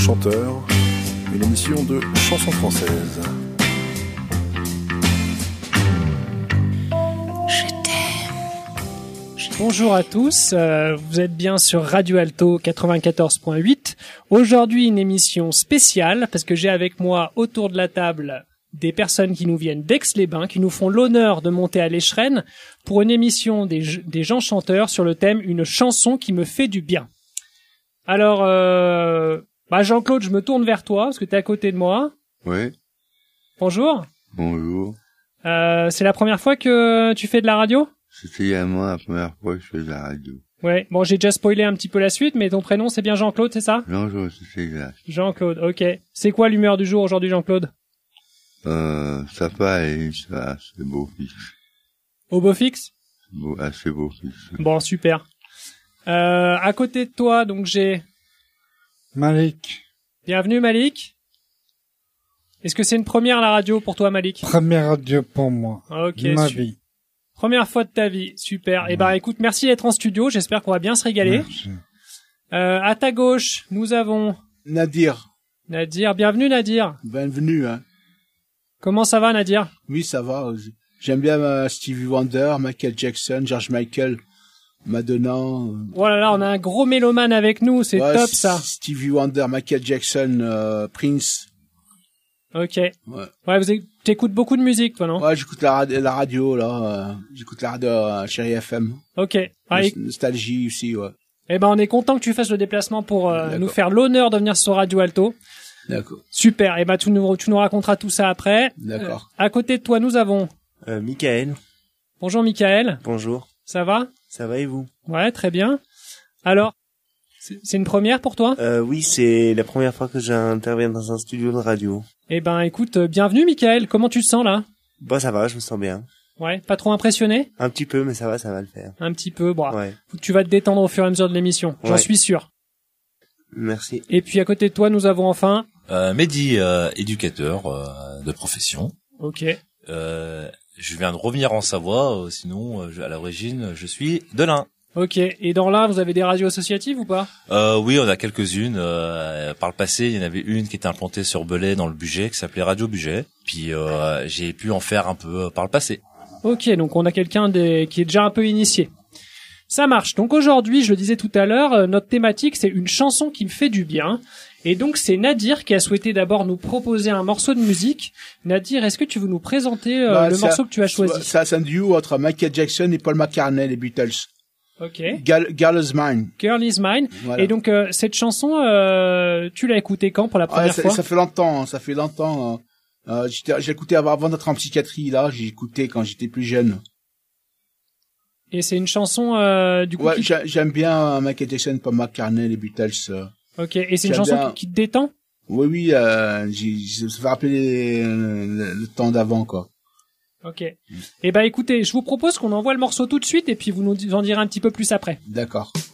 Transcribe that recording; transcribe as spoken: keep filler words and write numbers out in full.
Chanteur, une émission de chansons françaises. Je t'aime. Bonjour à tous, euh, vous êtes bien sur Radio Alto quatre-vingt-quatorze point huit. Aujourd'hui une émission spéciale parce que j'ai avec moi autour de la table des personnes qui nous viennent d'Aix-les-Bains, qui nous font l'honneur de monter à l'Écheren pour une émission des, des gens chanteurs sur le thème « Une chanson qui me fait du bien ». Alors, euh, bah Jean-Claude, je me tourne vers toi parce que tu es à côté de moi. Oui. Bonjour. Bonjour. Euh, c'est la première fois que tu fais de la radio ? C'était également la première fois que je fais de la radio. Ouais, bon, j'ai déjà spoilé un petit peu la suite, mais ton prénom, c'est bien Jean-Claude, c'est ça ? Bonjour, c'est exact. Jean-Claude, ok. C'est quoi l'humeur du jour aujourd'hui, Jean-Claude ? Euh, ça va et ça, c'est beau fixe. Au beau fixe ? Beau, assez beau fixe. Bon, super. Euh, à côté de toi, donc j'ai... Malik. Bienvenue, Malik. Est-ce que c'est une première à la radio pour toi, Malik ? Première radio pour moi. Ok, de ma su- vie. Première fois de ta vie, super. Eh ben, écoute, merci d'être en studio, j'espère qu'on va bien se régaler. Merci. Euh, à ta gauche, nous avons Nadir, Nadir. Bienvenue, Nadir. bienvenue. Hein. Comment ça va, Nadir ? Oui, ça va. J'aime bien euh, Stevie Wonder, Michael Jackson, George Michael, Madonna. euh, Oh là là, on a un gros mélomane avec nous, c'est ouais, top S- ça. Stevie Wonder, Michael Jackson, euh, Prince. Ok. Ouais, Ouais, vous éc- t'écoutes beaucoup de musique, toi, non ? ouais j'écoute la, rad- la radio là. Euh, j'écoute la radio euh, Chérie F M. Ok. Ah, Nost- Nostalgie aussi, ouais. eh ben, on est content que tu fasses le déplacement pour euh, D'accord. nous faire l'honneur de venir sur Radio Alto. D'accord, Super. Eh ben, tu nous, tu nous raconteras tout ça après. d'accord. Euh, à côté de toi, nous avons... Euh, Michael, Bonjour, Michael. bonjour. Ça va ? Ça va et vous? Ouais, très bien. Alors, c'est c'est une première pour toi ? Euh, oui, c'est la première fois que j'interviens dans un studio de radio. Eh ben, écoute, euh, bienvenue, Michael. Comment tu te sens, là ? Bah, ça va, je me sens bien. Ouais, pas trop impressionné ? Un petit peu, mais ça va, ça va le faire. Un petit peu. Bon, Ouais, tu vas te détendre au fur et à mesure de l'émission. J'en Ouais. suis sûr. merci. Et puis, à côté de toi, nous avons enfin... Euh, Mehdi, euh, éducateur euh, de profession. Ok. Euh, je viens de revenir en Savoie, euh, sinon, euh, je- à l'origine, je suis de l'Ain. Ok. Et dans l'Ain, vous avez des radios associatives ou pas ? Euh, oui, on a quelques-unes. Euh, par le passé, il y en avait une qui était implantée sur Belay, dans le Bugey, qui s'appelait Radio Bugey. Puis euh, j'ai pu en faire un peu euh, par le passé. Ok, donc on a quelqu'un des... qui est déjà un peu initié. Ça marche. Donc aujourd'hui, je le disais tout à l'heure, euh, notre thématique, c'est une chanson qui me fait du bien. Et donc c'est Nadir qui a souhaité d'abord nous proposer un morceau de musique. Nadir, est-ce que tu veux nous présenter euh, Bah, le ça- morceau que tu as choisi ? Ça, c'est un duo entre Michael Jackson et Paul McCartney, les Beatles. Ok. Girl, Girl is Mine. Girl is Mine. Voilà. Et donc euh, cette chanson, euh, tu l'as écoutée quand pour la Ouais, première ça, fois ? ça fait longtemps, hein, ça fait longtemps. Euh, euh, j'étais- j'ai écouté avant, avant d'être en psychiatrie, là, j'ai écouté quand j'étais plus jeune. Et c'est une chanson euh, du coup Ouais, qui... j'a- j'aime bien euh, Michael Jackson, Paul McCartney, les Beatles. euh. Ok. Et c'est une j'aime chanson bien. qui, qui te détend ? Oui, oui, euh, j'ai, j'ai- ça fait rappeler euh, le, le temps d'avant, quoi. Ok. Eh ben écoutez, je vous propose qu'on envoie le morceau tout de suite et puis vous nous en direz un petit peu plus après. D'accord.